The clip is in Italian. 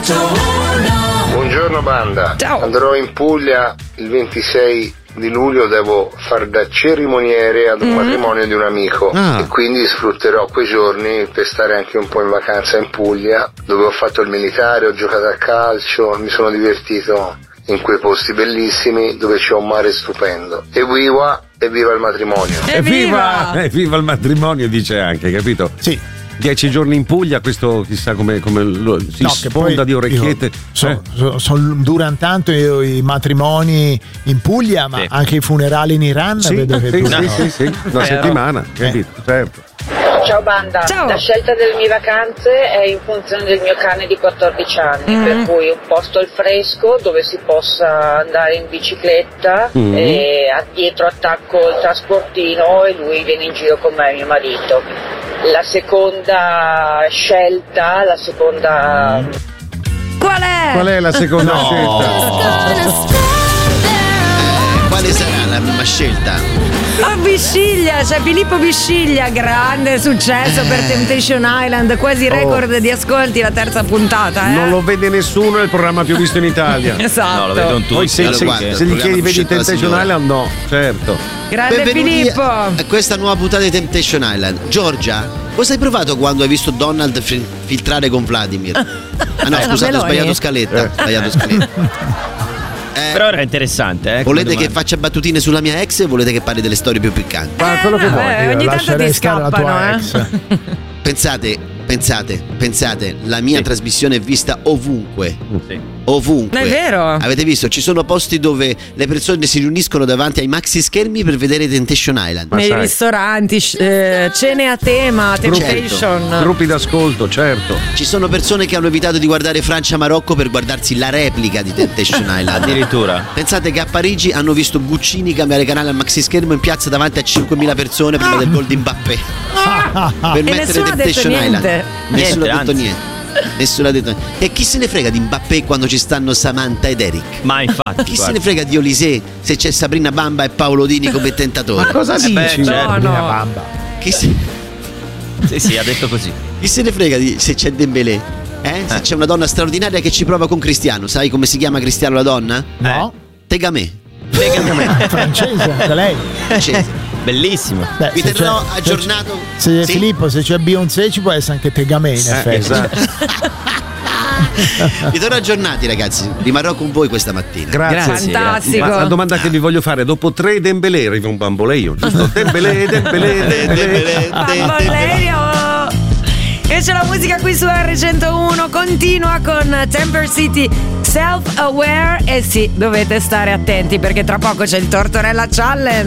Buongiorno banda. Ciao. Andrò in Puglia il 26 di luglio, devo far da cerimoniere ad un matrimonio di un amico e quindi sfrutterò quei giorni per stare anche un po' in vacanza in Puglia, dove ho fatto il militare, ho giocato a calcio, mi sono divertito in quei posti bellissimi dove c'è un mare stupendo. Evviva il matrimonio. Evviva Evviva il matrimonio, dice anche, capito? Sì. 10 giorni in Puglia, questo chissà come si sfonda di orecchiette. Durano tanto i matrimoni in Puglia, ma anche i funerali in Iran. Vedo che sì, una settimana, capito? Certo. Ciao banda, Ciao. La scelta delle mie vacanze è in funzione del mio cane di 14 anni, per cui un posto al fresco dove si possa andare in bicicletta e dietro attacco il trasportino e lui viene in giro con me e mio marito. La seconda scelta, Qual è la seconda scelta? Quale sarà la prima scelta? Bisciglia, c'è Filippo Bisciglia, grande successo per Temptation Island, quasi record di ascolti la terza puntata. Non lo vede nessuno, è il programma più visto in Italia. Esatto. No, lo vedono tutti. Poi se gli chiedi vedi Temptation Island, no, certo. Grande Benvenuti Filippo. a questa nuova puntata di Temptation Island. Giorgia, cosa hai provato quando hai visto Donald filtrare con Vladimir? Ah no, scusate, ho sbagliato scaletta. Però era interessante, Volete che faccia battutine sulla mia ex o volete che parli delle storie più piccanti? Quello che vuoi. Ogni tanto lascerei ti stare la tua scappano, ex. Pensate, la mia trasmissione è vista ovunque. Sì. Ovunque. È vero. Avete visto? Ci sono posti dove le persone si riuniscono davanti ai maxi schermi per vedere Temptation Island. Nei ristoranti, cene a tema, Temptation. Gruppi d'ascolto, certo. Ci sono persone che hanno evitato di guardare Francia-Marocco per guardarsi la replica di Temptation Island. Addirittura. Pensate che a Parigi hanno visto Guccini cambiare canale al maxi schermo in piazza davanti a 5.000 persone prima del gol di Mbappé. Per mettere nessuno ha detto Temptation Island. niente. Nessuno ha detto Anzi. niente. Nessuno ha detto. E chi se ne frega di Mbappé quando ci stanno Samantha ed Eric? Ma infatti. Chi se ne frega di Olise se c'è Sabrina Bamba e Paolo Dini come tentatori? Ma cosa dici? certo. No. Chi se Ha detto così. Chi se ne frega se c'è Dembélé? Se c'è una donna straordinaria che ci prova con Cristiano. Sai come si chiama Cristiano la donna? No? Tegamé. Francese, anche lei. Francese. Bellissimo. Beh, Vi se terrò c'è- aggiornato. Se Sì? Filippo, se c'è Beyoncé ci può essere anche Tegamé in effetti. Esatto. Vi terrò aggiornati, ragazzi. Rimarrò con voi questa mattina. Grazie. Fantastico. Ma la domanda che vi voglio fare, dopo 3 Dembélé arriva un bamboleio, giusto? Dembélé. Bamboleio. E c'è la musica qui su R101, continua con Temper City Self Aware e sì, dovete stare attenti perché tra poco c'è il Tortorella Challenge.